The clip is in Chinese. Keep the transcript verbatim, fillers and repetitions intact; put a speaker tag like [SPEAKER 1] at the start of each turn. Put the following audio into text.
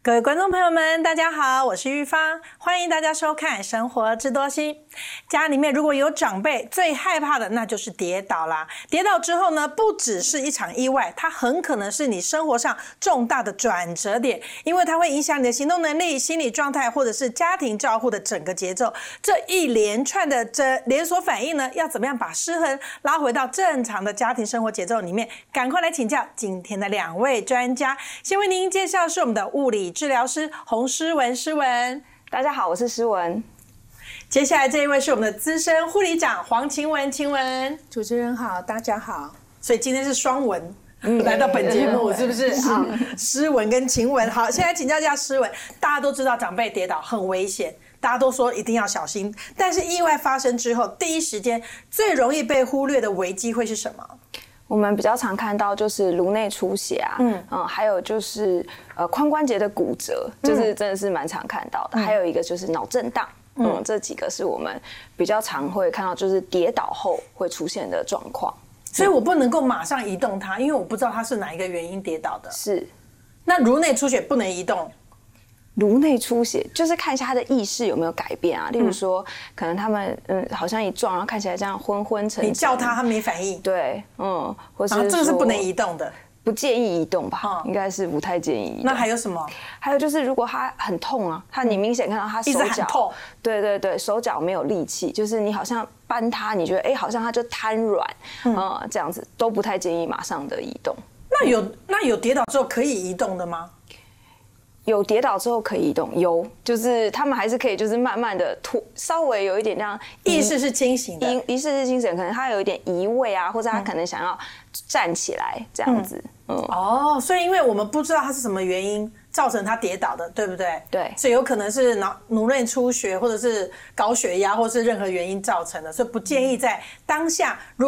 [SPEAKER 1] 各位观众朋友们，大家好，我是玉芳，欢迎大家收看《生活知多星》。家里面如果有长辈，最害怕的那就是跌倒啦。跌倒之后呢，不只是一场意外，它很可能是你生活上重大的转折点，因为它会影响你的行动能力、心理状态，或者是家庭照护的整个节奏。这一连串的这连锁反应呢，要怎么样把失衡拉回到正常的家庭生活节奏里面？赶快来请教今天的两位专家。先为您介绍是我们的物理治疗师洪诗文，诗文。
[SPEAKER 2] 大家好，我是诗文。
[SPEAKER 1] 接下来这一位是我们的资深护理长黄晴雯，晴雯。
[SPEAKER 3] 主持人好，大家好。
[SPEAKER 1] 所以今天是双文、嗯、来到本节目，是不是？好，诗文跟晴雯。好，现在请教一下诗文。大家都知道长辈跌倒很危险，大家都说一定要小心。但是意外发生之后，第一时间最容易被忽略的危机会是什么？
[SPEAKER 2] 我们比较常看到就是颅内出血啊，嗯嗯，还有就是呃髋关节的骨折，就是真的是蛮常看到的。嗯、还有一个就是脑震荡，嗯，嗯这几个是我们比较常会看到，就是跌倒后会出现的状况。
[SPEAKER 1] 所以我不能够马上移动它，因为我不知道它是哪一个原因跌倒的。
[SPEAKER 2] 是，
[SPEAKER 1] 那颅内出血不能移动。
[SPEAKER 2] 颅内出血就是看一下他的意识有没有改变啊，例如说，嗯、可能他们嗯好像一撞，然后看起来这样昏昏沉沉。
[SPEAKER 1] 你叫他，他没反应。
[SPEAKER 2] 对，嗯，或是
[SPEAKER 1] 啊，这个是不能移动的，
[SPEAKER 2] 不建议移动吧？嗯、应该是不太建议移动。
[SPEAKER 1] 那还有什么？
[SPEAKER 2] 还有就是，如果他很痛啊，他你明显看到他手脚，
[SPEAKER 1] 一直很痛，
[SPEAKER 2] 对对对，手脚没有力气，就是你好像搬他，你觉得哎好像他就瘫软，嗯、呃，这样子都不太建议马上的移动。
[SPEAKER 1] 那有那有跌倒之后可以移动的吗？
[SPEAKER 2] 有跌倒之后可以移动，有，就是他们还是可以，就是慢慢的拖，稍微有一点这样，
[SPEAKER 1] 意识是清醒的，
[SPEAKER 2] 意识是清醒，可能他有一点移位啊，或者他可能想要站起来这样子。嗯，
[SPEAKER 1] 嗯哦，所以因为我们不知道他是什么原因造成他跌倒的，对不对？
[SPEAKER 2] 对，
[SPEAKER 1] 所以有可能是脑颅内出血，或者是高血压，或是任何原因造成的，所以不建议在当下。如